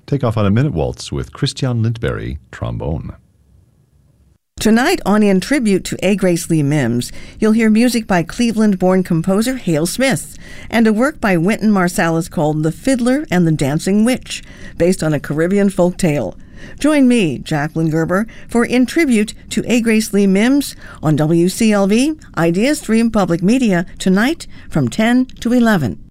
take off on a minute waltz with Christian Lindberry, trombone. Tonight on In Tribute to A. Grace Lee Mims, you'll hear music by Cleveland-born composer Hale Smith and a work by Wynton Marsalis called The Fiddler and the Dancing Witch, based on a Caribbean folk tale. Join me, Jacqueline Gerber, for In Tribute to A. Grace Lee Mims on WCLV Idea Stream Public Media tonight from 10 to 11.